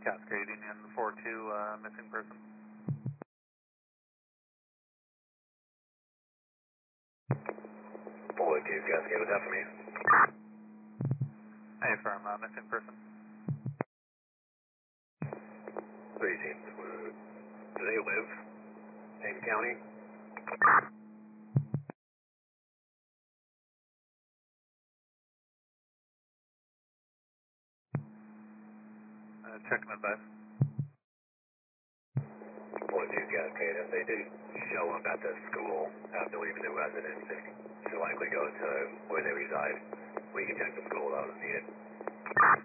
Cascade Union 42, missing person. Bullet 2, Cascade, what's that for me? Hey, firm, missing person. 13. Do they live in county? Checking advice. Bullet 2, Cascade, if they do show up at the school after leaving the residence, they should likely go to where they reside. We can check the school out if needed.